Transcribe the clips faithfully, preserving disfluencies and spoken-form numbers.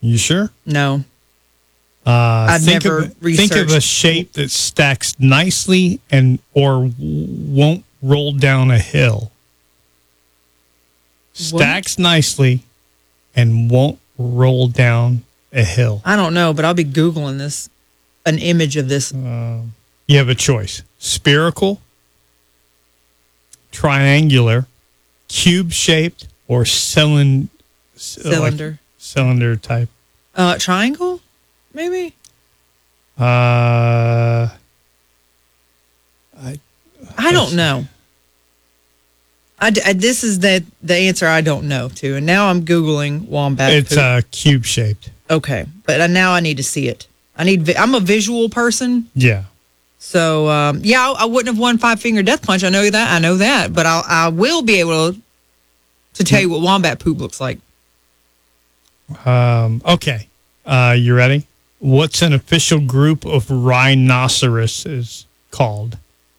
You sure? No. Uh, I've think never of, Think of a researched- shape that stacks nicely and or won't roll down a hill. Stacks nicely and won't roll down a hill. I don't know, but I'll be Googling this, an image of this. Uh, you have a choice. Spherical, triangular, cube-shaped, or cylind- Cylinder. like cylinder type. Uh, triangle, maybe? Uh, I, I don't know. I, d- I- this is the, the answer I don't know, to. And now I'm Googling wombat it's poop. uh, cube-shaped. Okay, but now I need to see it. I need. Vi- I'm a visual person, Yeah. so um, yeah, I, I wouldn't have won Five Finger Death Punch. I know that. I know that, but I'll, I will be able to, to tell you what wombat poop looks like. Um, okay. Uh, you ready? What's an official group of rhinoceroses called?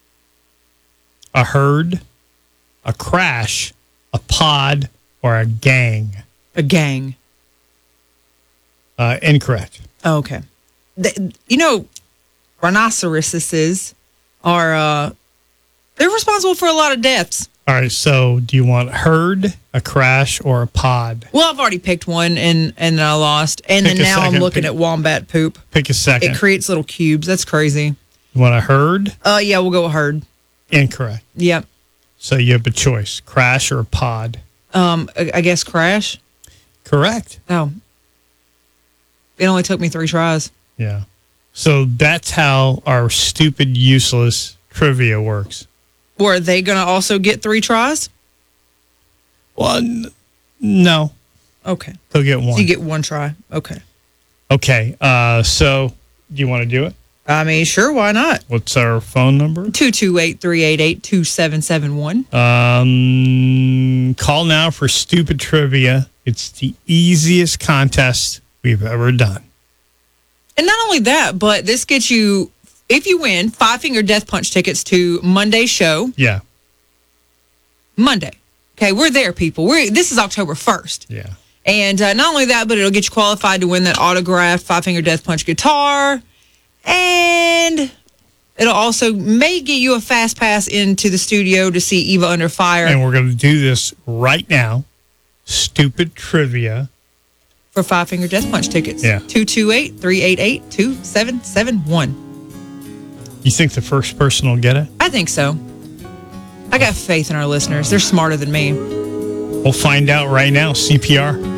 A herd, a crash, a pod, or a gang? A gang. Uh, incorrect. Oh, okay. The, you know, rhinoceroses are uh, they're responsible for a lot of deaths. All right. So, do you want herd, a crash, or a pod? Well, I've already picked one and and I lost, and Pick then a now I'm second. looking Pick- at wombat poop. Pick a second. It creates little cubes. That's crazy. You want a herd? Uh, yeah, we'll go with herd. Incorrect. Yep. So you have a choice: crash or a pod. Um, I, I guess crash. Correct. Oh, it only took me three tries. Yeah. So that's how our stupid, useless trivia works. Were they going to also get three tries? Well, n- no. Okay. They'll get one. So you get one try. Okay. Okay. Uh, so do you want to do it? I mean, sure. Why not? What's our phone number? two two eight, three eight eight, two seven seven one. Um, call now for stupid trivia. It's the easiest contest we've ever done. And not only that, but this gets you, if you win, Five Finger Death Punch tickets to Monday's show. Yeah. Monday. Okay, we're there, people. We're This is October first. Yeah. And uh, not only that, but it'll get you qualified to win that autographed Five Finger Death Punch guitar. And it'll also may get you a fast pass into the studio to see Eva Under Fire. And we're going to do this right now. Stupid trivia. For Five Finger Death Punch tickets. Yeah. two two eight, three eight eight, two seven seven one. You think the first person will get it? I think so. I got faith in our listeners. They're smarter than me. We'll find out right now. C P R.